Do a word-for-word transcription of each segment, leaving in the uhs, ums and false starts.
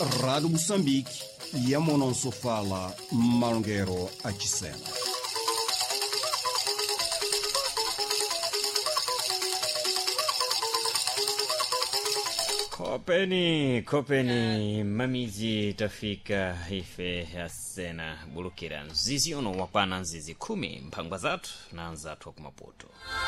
Rádio Moçambique e a Mononso Fala Malunguero Achicena. Kopeni, kopeni, mamizi tafika ife ya sena bulukira nzizi ono wapana nzizi kumi mpangwa zatu na nzatu wa kumaputo.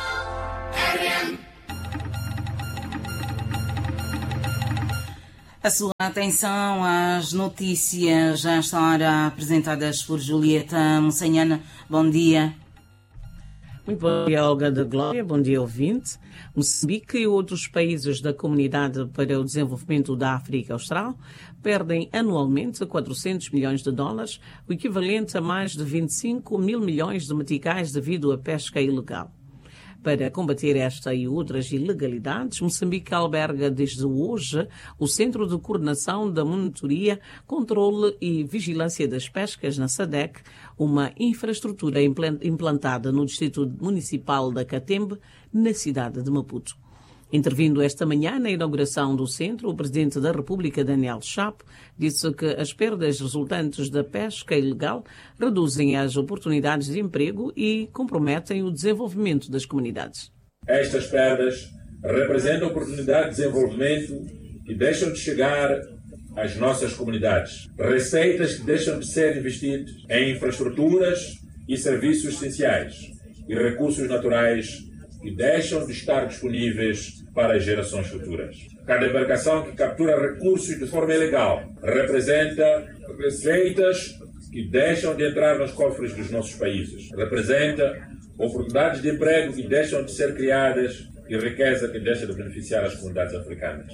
A sua atenção às notícias já estão ora apresentadas por Julieta Moçanhana. Bom dia. Muito bom dia, Olga da Glória. Bom dia, ouvinte. Moçambique e outros países da Comunidade para o Desenvolvimento da África Austral perdem anualmente quatrocentos milhões de dólares, o equivalente a mais de vinte e cinco mil milhões de meticais devido à pesca ilegal. Para combater esta e outras ilegalidades, Moçambique alberga desde hoje o Centro de Coordenação da Monitoria, Controle e Vigilância das Pescas na SADEC, uma infraestrutura implantada no Distrito Municipal da Catembe, na cidade de Maputo. Intervindo esta manhã na inauguração do centro, o Presidente da República, Daniel Chapo, disse que as perdas resultantes da pesca ilegal reduzem as oportunidades de emprego e comprometem o desenvolvimento das comunidades. Estas perdas representam oportunidades de desenvolvimento que deixam de chegar às nossas comunidades. Receitas que deixam de ser investidas em infraestruturas e serviços essenciais e recursos naturais que deixam de estar disponíveis para as gerações futuras. Cada embarcação que captura recursos de forma ilegal representa receitas que deixam de entrar nos cofres dos nossos países. Representa oportunidades de emprego que deixam de ser criadas e riqueza que deixa de beneficiar as comunidades africanas.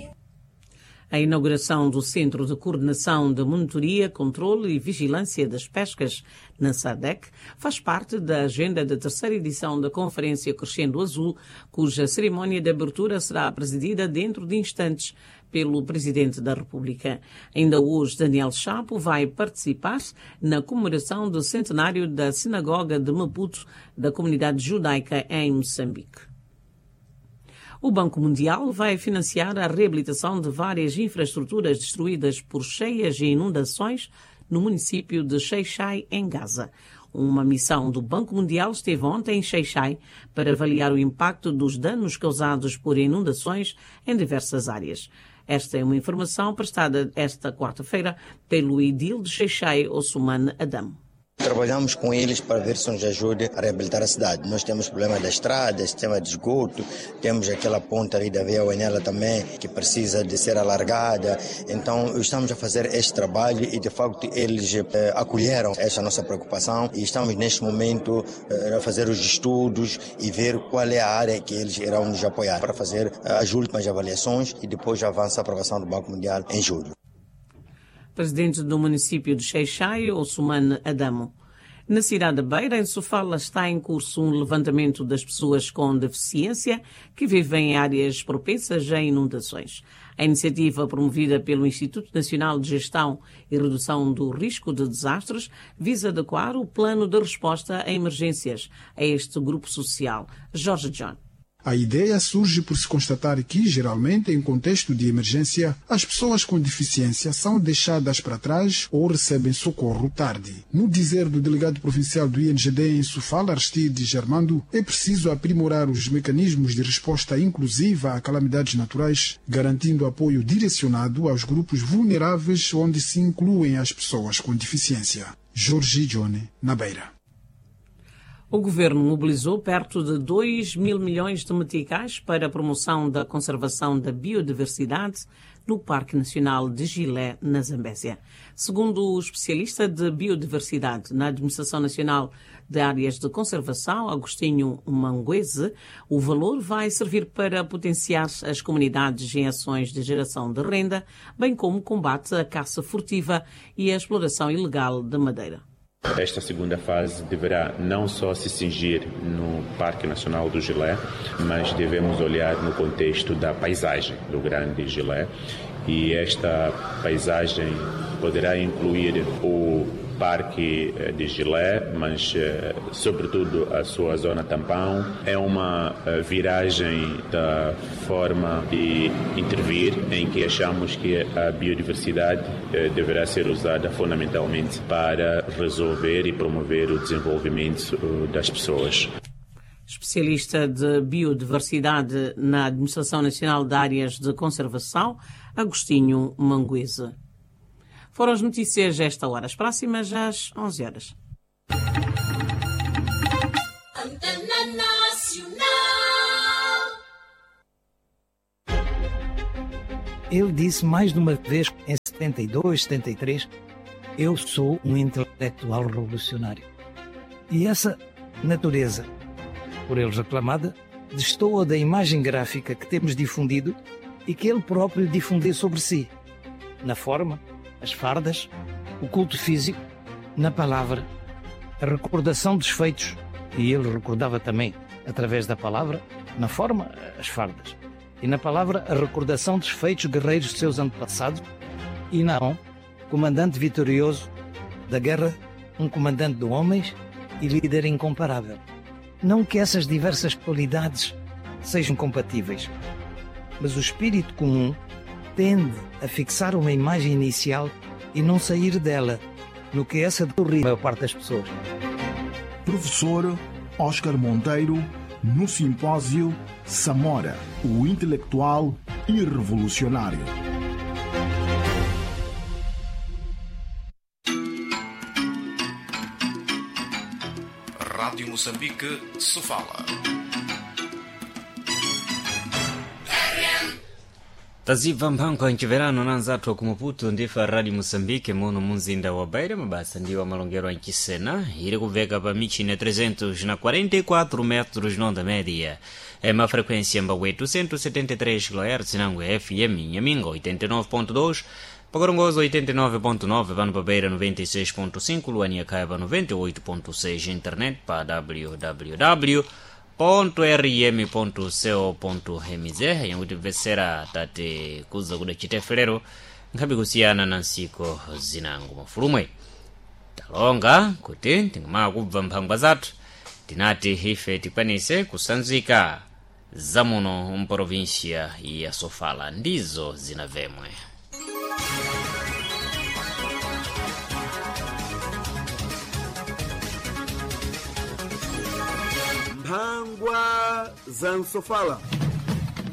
A inauguração do Centro de Coordenação da Monitoria, Controle e Vigilância das Pescas na SADEC faz parte da agenda da terceira edição da Conferência Crescendo Azul, cuja cerimónia de abertura será presidida dentro de instantes pelo Presidente da República. Ainda hoje, Daniel Chapo vai participar na comemoração do centenário da Sinagoga de Maputo da comunidade judaica em Moçambique. O Banco Mundial vai financiar a reabilitação de várias infraestruturas destruídas por cheias e inundações no município de Xai-Xai, em Gaza. Uma missão do Banco Mundial esteve ontem em Xai-Xai para avaliar o impacto dos danos causados por inundações em diversas áreas. Esta é uma informação prestada esta quarta-feira pelo edil de Xai-Xai, Osman Adam. Trabalhamos com eles para ver se nos ajuda a reabilitar a cidade. Nós temos problema da estrada, sistema de esgoto, temos aquela ponta ali da Via Uenela também que precisa de ser alargada. Então estamos a fazer este trabalho e de facto eles eh, acolheram esta nossa preocupação e estamos neste momento eh, a fazer os estudos e ver qual é a área que eles irão nos apoiar para fazer eh, as últimas avaliações e depois avança a aprovação do Banco Mundial em julho. Presidente do município de Xai-Xai, Osman Adamo. Na cidade de Beira, em Sofala, está em curso um levantamento das pessoas com deficiência que vivem em áreas propensas a inundações. A iniciativa, promovida pelo Instituto Nacional de Gestão e Redução do Risco de Desastres, visa adequar o plano de resposta a emergências a este grupo social. Jorge John. A ideia surge por se constatar que, geralmente, em contexto de emergência, as pessoas com deficiência são deixadas para trás ou recebem socorro tarde. No dizer do delegado provincial do I N G D em Sofala, Aristide Germando, é preciso aprimorar os mecanismos de resposta inclusiva a calamidades naturais, garantindo apoio direcionado aos grupos vulneráveis onde se incluem as pessoas com deficiência. Jorge Jones, na Beira. O governo mobilizou perto de dois mil milhões de meticais para a promoção da conservação da biodiversidade no Parque Nacional de Gilé, na Zambésia. Segundo o especialista de biodiversidade na Administração Nacional de Áreas de Conservação, Agostinho Manguese, o valor vai servir para potenciar as comunidades em ações de geração de renda, bem como combate à caça furtiva e à exploração ilegal de madeira. Esta segunda fase deverá não só se cingir no Parque Nacional do Gilé, mas devemos olhar no contexto da paisagem do Grande Gilé. E esta paisagem poderá incluir o Parque de Gilé, mas sobretudo a sua zona tampão. É uma viragem da forma de intervir, em que achamos que a biodiversidade deverá ser usada fundamentalmente para resolver e promover o desenvolvimento das pessoas. Especialista de biodiversidade na Administração Nacional de Áreas de Conservação, Agostinho Manguese. Foram as notícias a esta hora. As próximas às onze horas. Ele disse mais de uma vez, em setenta e dois, setenta e três, eu sou um intelectual revolucionário. E essa natureza, por eles reclamada, destoa da imagem gráfica que temos difundido e que ele próprio difundiu sobre si, na forma, as fardas, o culto físico, na palavra, a recordação dos feitos, e ele recordava também, através da palavra, na forma, as fardas, e na palavra, a recordação dos feitos guerreiros de seus antepassados, e não, comandante vitorioso da guerra, um comandante de homens e líder incomparável. Não que essas diversas qualidades sejam compatíveis, mas o espírito comum tende a fixar uma imagem inicial e não sair dela, no que essa dorri a maior parte das pessoas. Professor Oscar Monteiro, no simpósio Samora, o intelectual e revolucionário. Rádio Moçambique, Sofala. taziva mphango anchiverano nanzathu kumuputu ndifa Rádio Moçambique muno munzinda wa Beira, mabasa ndiwo malongero anchisena iri kuveka pa michina trezentos na quarenta e quatro metros nonda média. É uma frequência mba oitocentos e setenta e três kHz nangu F M Nhaminga oitenta e nove ponto dois, Pagorongoso oitenta e nove ponto nove, Vano pa Beira noventa e seis ponto cinco, Luania Caiba noventa e oito ponto seis, internet pa w w w ponto r m ponto co ponto m z. Yanguti vesera tate kuza kuda chitefelero nkhabi kusiyana na nsiko zinangu mafulumwe talonga kuti tingama kubva mphangwa zathu tinati ife tikwanise kusanzika zamuno mprovinsia ya Sofala ndizo zinavemwe. Mphangwa za Sofala.